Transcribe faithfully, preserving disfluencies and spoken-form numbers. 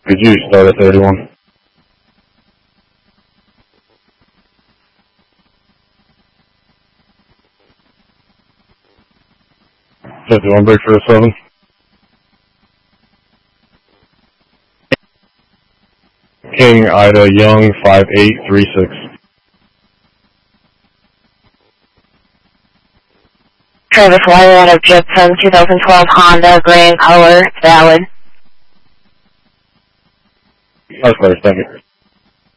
Could you start at thirty-one? fifty-one, break for a seven. King Ida Young, five eight three six. Travis Wire out of Gypsum, twenty twelve Honda, gray in color, valid. That's first, thank you.